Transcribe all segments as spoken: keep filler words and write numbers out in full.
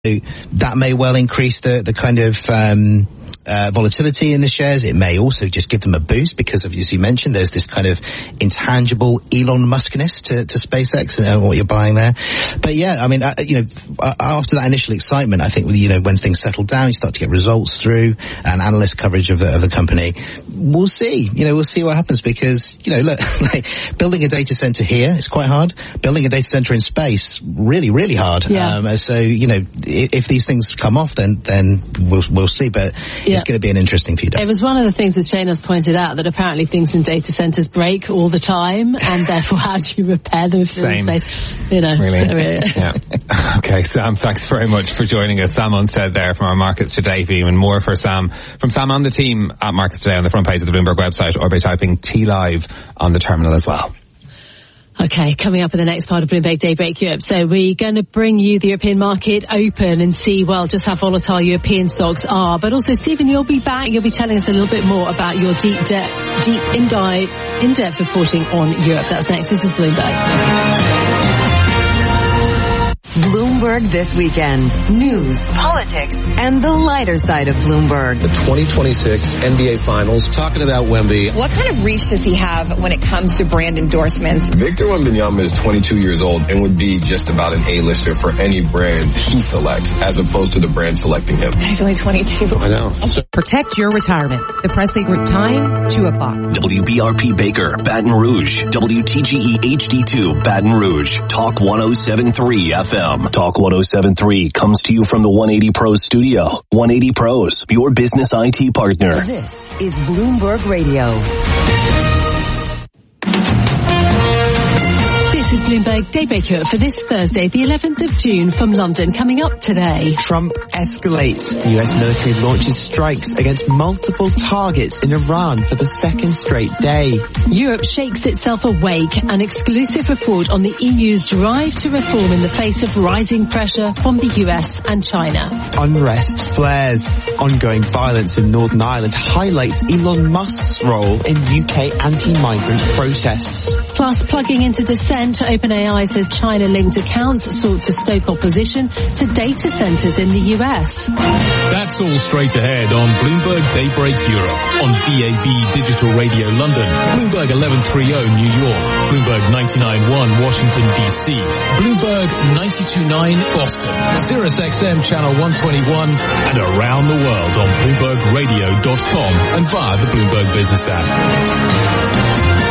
That may well increase the, the kind of um, uh, volatility in the shares. It may also just give them a boost because of, as you mentioned, there's this kind of intangible Elon Musk-ness to, to SpaceX and uh, what you're buying there. But yeah, I mean, uh, you know, after that initial excitement, I think, you know, when things settle down, you start to get results through and analyst coverage of the, of the company. We'll see, you know, we'll see what happens because, you know, look, like building a data center here is quite hard. Building a data center in space, really, really hard. Yeah. Um, so, you know, if these things come off, then then we'll we'll see. But yeah. It's going to be an interesting few days. It was one of the things that Shane has pointed out, that apparently things in data centers break all the time, and therefore how do you repair them if they're in space? You know, really. Yeah. Okay, Sam, thanks very much for joining us. Sam Unstead there from our Markets Today view, and more for Sam from Sam and the team at Markets Today on the front page of the Bloomberg website, or by typing T Live on the terminal as well. Okay, coming up in the next part of Bloomberg Daybreak Europe. So we're going to bring you the European market open and see, well, just how volatile European stocks are. But also, Stephen, you'll be back. You'll be telling us a little bit more about your deep, de- deep in-depth, in-depth reporting on Europe. That's next. This is Bloomberg. Bloomberg This Weekend. News, politics, and the lighter side of Bloomberg. The twenty twenty-six N B A Finals, talking about Wemby. What kind of reach does he have when it comes to brand endorsements? Victor Wembanyama is twenty-two years old and would be just about an A-lister for any brand he selects, as opposed to the brand selecting him. He's only twenty-two. I know. Protect your retirement. The Presley Group time, two o'clock. W B R P Baker, Baton Rouge. W T G E H D two, Baton Rouge. Talk one oh seven point three F M. Talk one oh seven point three comes to you from the one eighty Pros studio. one eighty Pros, your business I T partner. This is Bloomberg Radio. This is Bloomberg Daybreak Europe for this Thursday, the eleventh of June, from London. Coming up today, Trump escalates. The U S military launches strikes against multiple targets in Iran for the second straight day. Europe shakes itself awake. An exclusive report on the E U's drive to reform in the face of rising pressure from the U S and China. Unrest flares. Ongoing violence in Northern Ireland highlights Elon Musk's role in U K anti-migrant protests. Plus, plugging into dissent, OpenAI says China-linked accounts sought to stoke opposition to data centers in the U S. That's all straight ahead on Bloomberg Daybreak Europe, on B A B Digital Radio London, Bloomberg eleven thirty New York, Bloomberg ninety-nine point one Washington D C, Bloomberg ninety-two point nine Boston, Sirius X M Channel one twenty-one, and around the world on Bloomberg Radio dot com and via the Bloomberg Business app.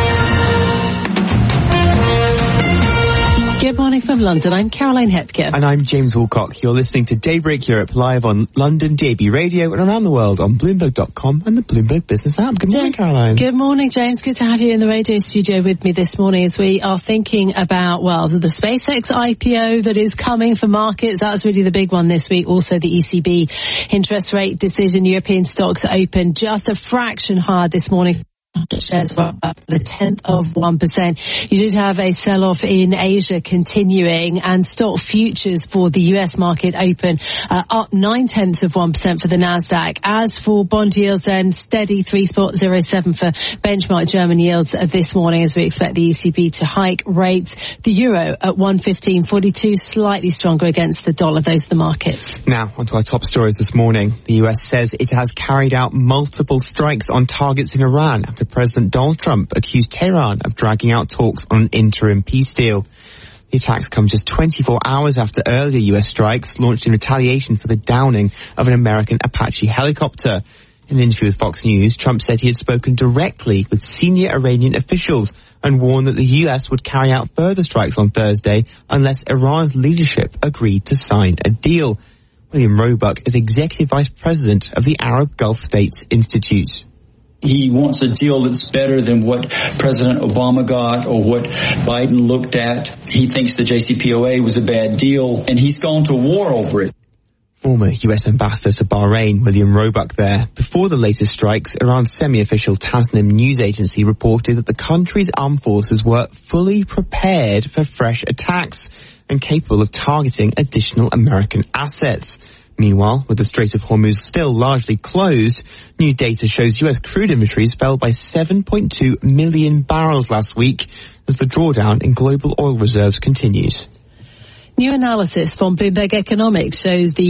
Good morning from London. I'm Caroline Hepker. And I'm James Woolcock. You're listening to Daybreak Europe live on London D A B Radio and around the world on Bloomberg dot com and the Bloomberg Business app. Good morning, Caroline. Good morning, James. Good to have you in the radio studio with me this morning as we are thinking about, well, the SpaceX I P O that is coming for markets. That's really the big one this week. Also, the E C B interest rate decision. European stocks open just a fraction higher this morning. Shares were up the tenth of one percent. You did have a sell-off in Asia continuing, and stock futures for the U S market open uh, up nine tenths of one percent for the Nasdaq. As for bond yields, then steady three point zero seven for benchmark German yields this morning, as we expect the E C B to hike rates. The euro at one fifteen forty-two, slightly stronger against the dollar. Those are the markets. Now, onto our top stories this morning. The U S says it has carried out multiple strikes on targets in Iran after President Donald Trump accused Tehran of dragging out talks on an interim peace deal. The attacks come just twenty-four hours after earlier U S strikes launched in retaliation for the downing of an American Apache helicopter. In an interview with Fox News, Trump said he had spoken directly with senior Iranian officials and warned that the U S would carry out further strikes on Thursday unless Iran's leadership agreed to sign a deal. William Roebuck is Executive Vice President of the Arab Gulf States Institute. He wants a deal that's better than what President Obama got or what Biden looked at. He thinks the J C P O A was a bad deal, and he's gone to war over it. Former U S Ambassador to Bahrain, William Roebuck there. Before the latest strikes, Iran's semi-official Tasnim news agency reported that the country's armed forces were fully prepared for fresh attacks and capable of targeting additional American assets. Meanwhile, with the Strait of Hormuz still largely closed, new data shows U S crude inventories fell by seven point two million barrels last week as the drawdown in global oil reserves continues. New analysis from Bloomberg Economics shows the